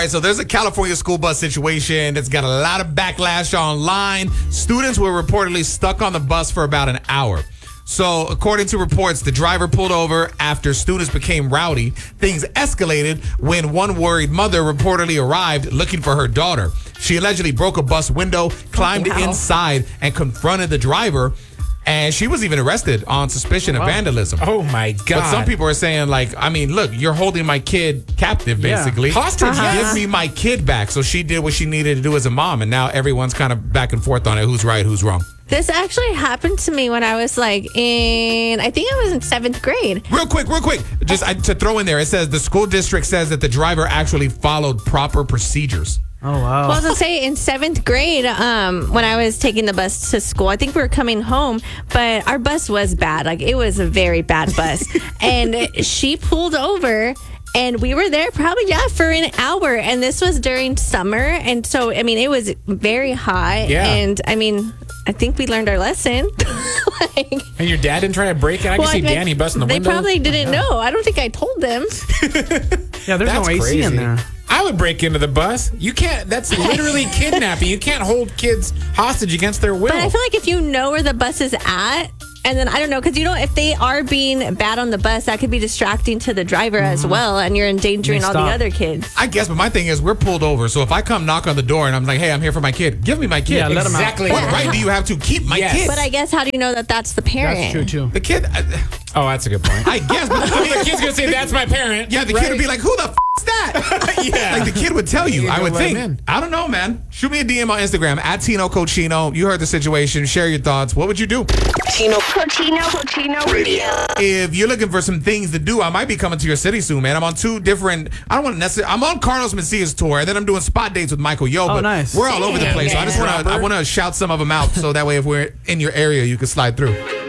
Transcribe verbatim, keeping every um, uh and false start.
right, so there's a California school bus situation that's got a lot of backlash online. Students were reportedly stuck on the bus for about an hour. So, according to reports, the driver pulled over after students became rowdy. Things escalated when one worried mother reportedly arrived looking for her daughter. She allegedly broke a bus window, climbed wow. inside, and confronted the driver. And she was even arrested on suspicion of wow. vandalism. Oh, my God. But some people are saying, like, I mean, look, you're holding my kid captive, basically. Yeah. Hostage. Uh-huh. Give me my kid back. So she did what she needed to do as a mom. And now everyone's kind of back and forth on it. Who's right, who's wrong. This actually happened to me when I was like in, I think I was in seventh grade. Real quick, real quick. Just I, to throw in there, it says the school district says that the driver actually followed proper procedures. Oh, wow. Well, I was gonna say in seventh grade, um, when I was taking the bus to school, I think we were coming home, but our bus was bad. Like, it was a very bad bus. And she pulled over. And we were there probably, yeah, for an hour. And this was during summer. And so, I mean, it was very hot. Yeah. And, I mean, I think we learned our lesson. like, And your dad didn't try to break it? I well, can see I- Danny busting the they window. probably didn't Oh, yeah. know. I don't think I told them. Yeah, there's That's no A C crazy. in there. I would break into the bus. You can't. That's literally kidnapping. You can't hold kids hostage against their will. But I feel like if you know where the bus is at, and then I don't know, because you know, if they are being bad on the bus, that could be distracting to the driver as well, and you're endangering Yeah, all the stop. other kids. I guess, but my thing is, we're pulled over. So if I come knock on the door and I'm like, hey, I'm here for my kid, give me my kid. Yeah, let 'em out. exactly. What right do you have to keep my Yes. kid? But I guess, how do you know that that's the parent? That's true, too. the kid, I, Oh, that's a good point. I guess, but the kid's gonna say that's my parent. yeah, the right? kid would be like, who the f- is that? Yeah. Like the kid would tell you, You I go would let him think. in. I don't know, man. Shoot me a D M on Instagram, at Tino Cochino. You heard the situation. Share your thoughts. What would you do? Tino Cochino, Cochino Radio. If you're looking for some things to do, I might be coming to your city soon, man. I'm on two different, I don't want to necessarily, I'm on Carlos Mencia's tour, and then I'm doing spot dates with Michael Yo, Oh, but nice. we're all over the Dang, place. So I just man. want to, I want to shout some of them out so that way if we're in your area, you can slide through.